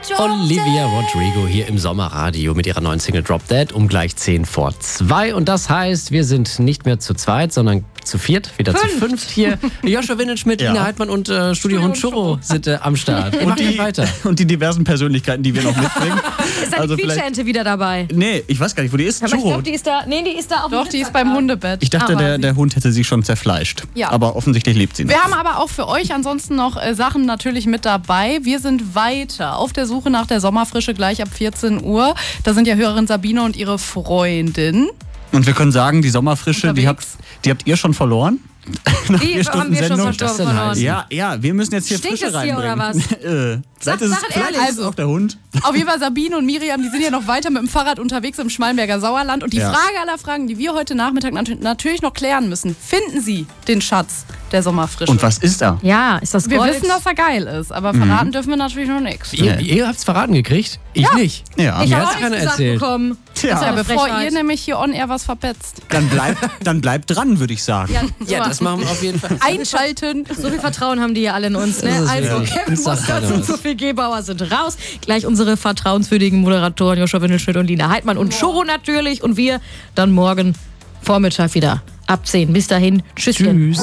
Olivia Rodrigo hier im Sommerradio mit ihrer neuen Single Drop Dead um gleich 10:02. Und das heißt, wir sind nicht mehr zu zweit, sondern zu viert, wieder zu fünft hier. Joshua Windenschmidt, Ina Heidmann und Studiohund Churro sind am Start. Und die diversen Persönlichkeiten, die wir noch mitbringen. Ist da die Quietscheente wieder dabei? Nee, ich weiß gar nicht, wo die ist. Aber ich glaube, die ist da. Nee, die ist da auch. Doch, die ist beim Hundebett. Ich dachte, der Hund hätte sie schon zerfleischt. Ja. Aber offensichtlich lebt sie noch. Wir haben aber auch für euch ansonsten noch Sachen natürlich mit dabei. Wir sind weiter auf der Suche nach der Sommerfrische gleich ab 14 Uhr. Da sind ja Hörerin Sabine und ihre Freundin. Und wir können sagen, die Sommerfrische, die habt ihr schon verloren? Die haben wir schon verloren. Ja, wir müssen jetzt hier Stinkt Frische es hier reinbringen. oder was? Vielleicht ist es auch der Hund. Auf jeden Fall Sabine und Miriam, die sind ja noch weiter mit dem Fahrrad unterwegs im Schmallenberger Sauerland. Und die Frage aller Fragen, die wir heute Nachmittag natürlich noch klären müssen: Finden Sie den Schatz der Sommerfrische? Und was ist da? Ja, ist das Gold? Wir wissen, dass er geil ist, aber verraten dürfen wir natürlich noch nichts. Ihr habt's verraten gekriegt? Ich nicht. Ja. Ich Mir habe hat's auch keiner nichts gesagt erzählt. bekommen. Tja, Bevor ihr nämlich hier on air was verpetzt. dann bleibt dran, würde ich sagen. Ja, das machen wir auf jeden Fall. Einschalten. So viel Vertrauen haben die ja alle in uns. Ne? Also, Kevin Mostert und Sophie Gebauer sind raus. Gleich unsere vertrauenswürdigen Moderatoren Joshua Windenschmidt und Lina Heidmann und Churro natürlich. Und wir dann morgen Vormittag wieder ab 10. Bis dahin. Tschüsschen. Tschüss.